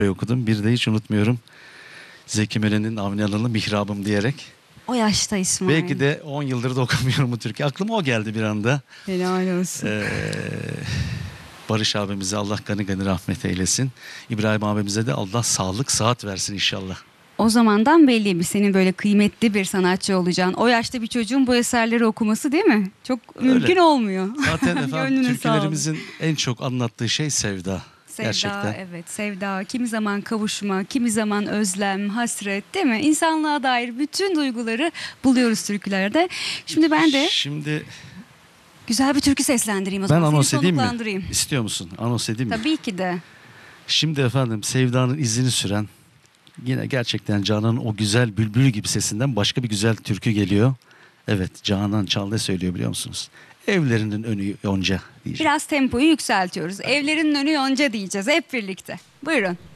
okudum. Bir de hiç unutmuyorum. Zeki Müren'in Avni Alan'ı Mihrabım diyerek. O yaşta İsmail. Belki de 10 yıldır da okumuyorum bu türkü. Aklıma o geldi bir anda. Helal olsun. Barış abimize Allah gani gani rahmet eylesin. İbrahim abimize de Allah sağlık sıhhat versin inşallah. O zamandan belliymiş senin böyle kıymetli bir sanatçı olacağın. O yaşta bir çocuğun bu eserleri okuması değil mi? Çok mümkün olmuyor. Zaten efendim Gönlüne türkülerimizin en çok anlattığı şey sevda. Sevda, Gerçekten. evet, sevda, kimi zaman kavuşma, kimi zaman özlem, hasret, değil mi? İnsanlığa dair bütün duyguları buluyoruz türkülerde. Şimdi ben de Şimdi güzel bir türkü seslendireyim o ben zaman. anons Seni edeyim mi? soluklandırayım. İstiyor musun? Anons edeyim mi? Tabii ki de. Şimdi efendim sevdanın izini süren, yine gerçekten Canan'ın o güzel bülbül gibi sesinden başka bir güzel türkü geliyor. Evet, Canan Çal ne söylüyor biliyor musunuz? Evlerinin önü yonca diyeceğim. Biraz tempoyu yükseltiyoruz. Evlerinin önü yonca diyeceğiz hep birlikte. Buyurun.